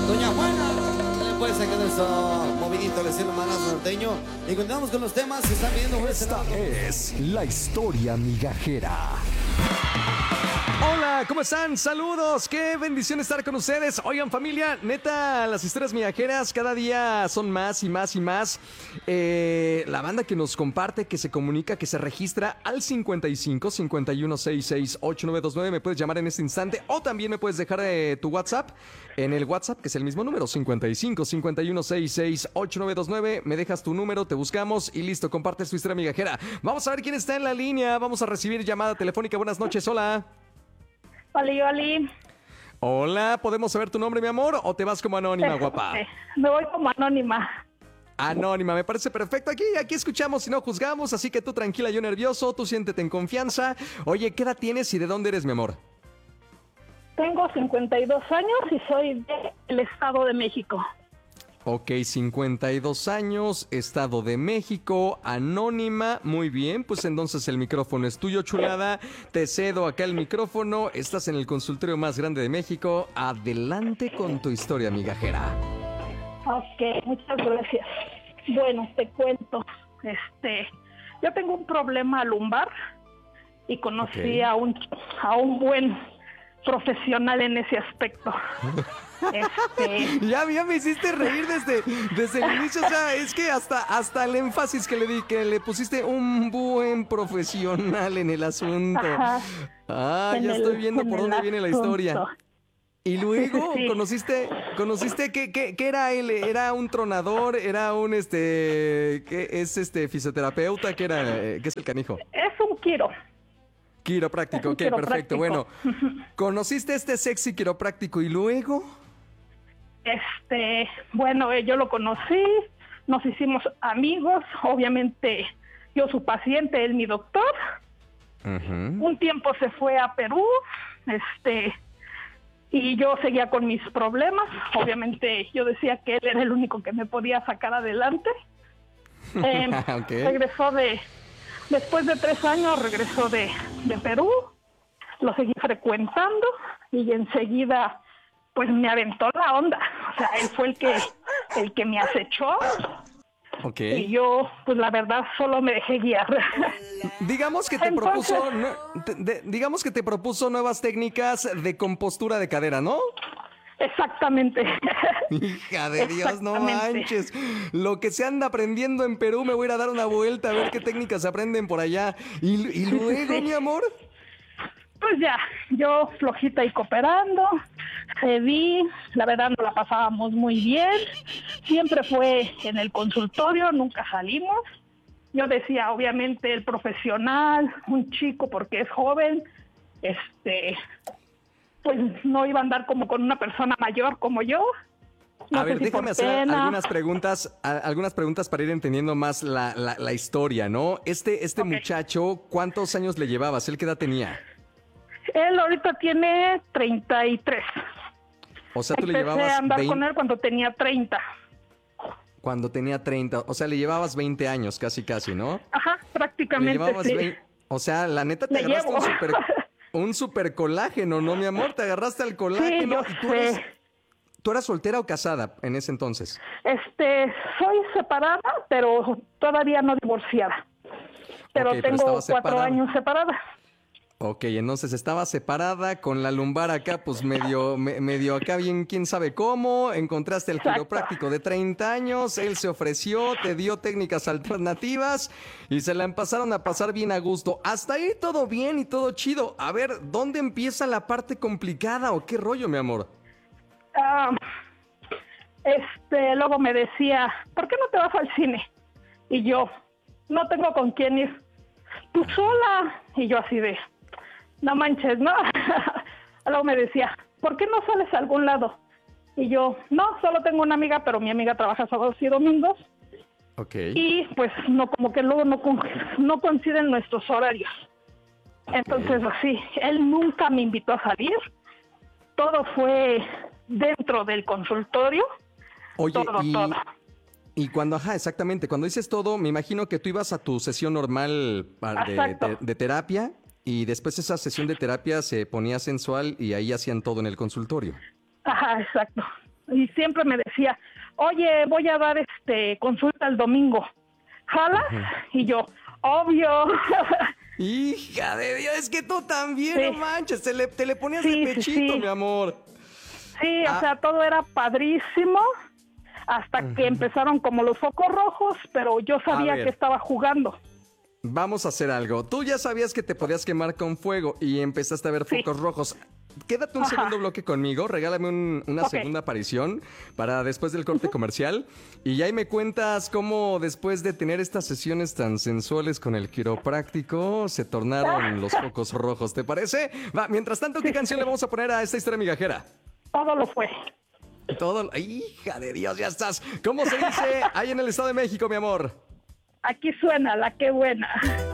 Doña Juana, pues acá nuestro movidito del cielo manazo norteño. Y continuamos con los temas que están viendo. Esta es la historia migajera. Hola, ¿cómo están? Saludos, qué bendición estar con ustedes. Oigan, familia, neta, las historias migajeras cada día son más y más y más. La banda que nos comparte, que se comunica, que se registra al 55 51 66 8929. Me puedes llamar en este instante o también me puedes dejar tu WhatsApp en el WhatsApp, que es el mismo número, 55 51 66 8929. Me dejas tu número, te buscamos y listo, compartes tu historia migajera. Vamos a ver quién está en la línea. Vamos a recibir llamada telefónica. Buenas noches, hola. Oli. Hola, ¿podemos saber tu nombre, mi amor? ¿O te vas como anónima, guapa? Me voy como anónima. Anónima, me parece perfecto. Aquí escuchamos y no juzgamos, así que tú tranquila, yo nervioso, tú siéntete en confianza. Oye, ¿qué edad tienes y de dónde eres, mi amor? Tengo 52 años y soy del Estado de México. Ok, 52 años, Estado de México, anónima, muy bien, pues entonces el micrófono es tuyo, chulada, te cedo acá el micrófono, estás en el consultorio más grande de México, adelante con tu historia migajera. Ok, muchas gracias. Bueno, te cuento, yo tengo un problema lumbar y conocí a un buen profesional en ese aspecto. Ya me hiciste reír desde el inicio, o sea, es que hasta el énfasis que le di, que le pusiste un buen profesional en el asunto. Ajá, ya estoy viendo por dónde viene la historia. Y luego, sí. ¿Conociste qué era él? ¿Era un tronador? ¿Era un qué es fisioterapeuta? ¿Qué era? ¿Qué es el canijo? Es un Quiropráctico, ok, perfecto. Bueno, ¿conociste a este sexy quiropráctico y luego? Bueno, yo lo conocí, nos hicimos amigos, obviamente yo su paciente, él mi doctor. Uh-huh. Un tiempo se fue a Perú, y yo seguía con mis problemas, obviamente yo decía que él era el único que me podía sacar adelante. Okay. Regresó después de 3 años regresó de Perú, lo seguí frecuentando y enseguida pues me aventó la onda, o sea, él fue el que me acechó. Okay. Y yo, pues la verdad, solo me dejé guiar. Digamos que digamos que te propuso nuevas técnicas de compostura de cadera, ¿no? Exactamente. Hija de Dios, no manches. Lo que se anda aprendiendo en Perú, me voy a ir a dar una vuelta a ver qué técnicas aprenden por allá. ¿Y luego, Sí. mi amor? Pues ya, yo flojita y cooperando, cedí, la verdad no la pasábamos muy bien, siempre fue en el consultorio, nunca salimos. Yo decía, obviamente, el profesional, un chico porque es joven, pues no iba a andar como con una persona mayor como yo. No a ver, sé si déjame por hacer pena. algunas preguntas para ir entendiendo más la historia, ¿no? Este Ok. muchacho, ¿cuántos años le llevabas? ¿Él qué edad tenía? Él ahorita tiene 33. O sea, tú le Empecé llevabas a andar 20 con él cuando tenía 30. cuando tenía 30. O sea, le llevabas 20 años, casi, ¿no? Ajá, Le prácticamente llevabas sí. 20. O sea, la neta te Le agarraste llevo. un super colágeno, ¿no, mi amor? Te agarraste al colágeno. Sí, ¿Y yo sé. tú eras soltera o casada en ese entonces? Soy separada, pero todavía no divorciada. Pero Ok, pero tengo estabas 4 separada. años separada. Ok, entonces estaba separada con la lumbar acá, pues medio acá bien, quién sabe cómo. Encontraste el Exacto. quiropráctico de 30 años, él se ofreció, te dio técnicas alternativas y se la pasaron a pasar bien a gusto. Hasta ahí todo bien y todo chido. A ver, ¿dónde empieza la parte complicada o qué rollo, mi amor? Luego me decía, ¿por qué no te vas al cine? Y yo, no tengo con quién ir. Tú sola. Y yo así de, no manches, ¿no? Luego me decía, ¿por qué no sales a algún lado? Y yo, no, solo tengo una amiga, pero mi amiga trabaja sábados y domingos. Ok. Y pues no, como que luego no coinciden nuestros horarios. Entonces así, él nunca me invitó a salir. Todo fue dentro del consultorio. Oye, todo. y cuando, exactamente, cuando dices todo, me imagino que tú ibas a tu sesión normal de terapia y después esa sesión de terapia se ponía sensual y ahí hacían todo en el consultorio. Ajá, exacto. y siempre me decía, oye, voy a dar consulta el domingo, ¿jalas? Y yo, obvio. Hija de Dios, es que tú también, Sí. no manches, te le ponías Sí, de sí, pechito, sí. mi amor. Sí, o sea, todo era padrísimo hasta que empezaron como los focos rojos, pero yo sabía ver. que estaba jugando. Vamos a hacer algo. Tú ya sabías que te podías quemar con fuego y empezaste a ver Sí. focos rojos. Quédate un Ajá. segundo bloque conmigo, regálame una Ok. segunda aparición para después del corte comercial y ahí me cuentas cómo después de tener estas sesiones tan sensuales con el quiropráctico se tornaron los focos rojos, ¿te parece? Va, mientras tanto, ¿qué canción le vamos a poner a esta historia migajera? Todo lo fue. Todo, hija de Dios, ya estás. ¿Cómo se dice ahí en el Estado de México, mi amor? Aquí suena la que buena.